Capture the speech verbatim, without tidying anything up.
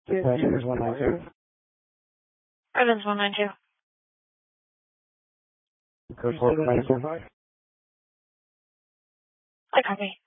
Passengers one nine two. Evans one nine two. Code four nine four five. I copy.